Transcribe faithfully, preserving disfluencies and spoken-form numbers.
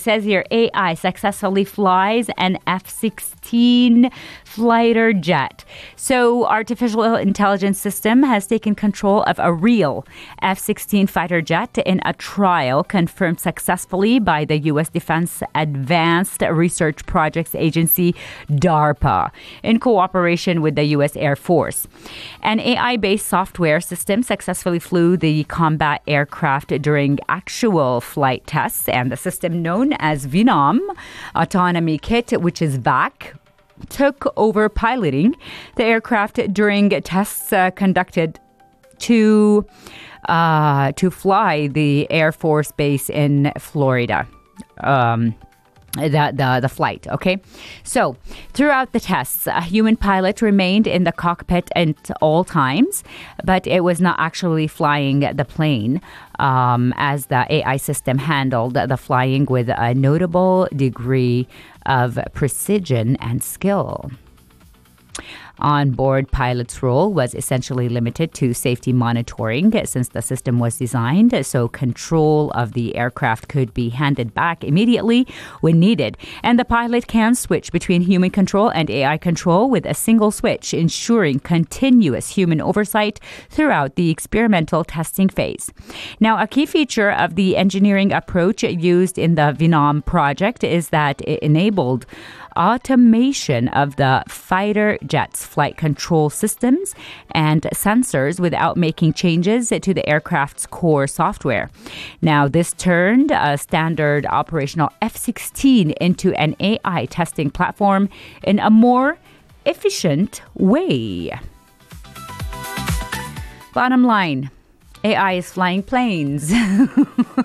says here, A I successfully flies an F sixteen fighter jet. So artificial intelligence system has taken control of a real F sixteen fighter jet in a trial confirmed successfully by the U S Defense Advanced Research Projects Agency, DARPA, in cooperation with the U S Air Force. An A I-based software system successfully flew the combat aircraft during actual flight tests, and the system known as Vinom Autonomy Kit, which is V A C, took over piloting the aircraft during tests uh, conducted to uh, to fly the Air Force Base in Florida. Um, the, the the flight, okay? So, throughout the tests, a human pilot remained in the cockpit at all times, but it was not actually flying the plane, um, as the A I system handled the flying with a notable degree of precision and skill. On-board pilot's role was essentially limited to safety monitoring since the system was designed so control of the aircraft could be handed back immediately when needed. And the pilot can switch between human control and A I control with a single switch, ensuring continuous human oversight throughout the experimental testing phase. Now, a key feature of the engineering approach used in the Vinom project is that it enabled automation of the fighter jet's flight control systems and sensors without making changes to the aircraft's core software. Now, this turned a standard operational F sixteen into an A I testing platform in a more efficient way. Bottom line, A I is flying planes.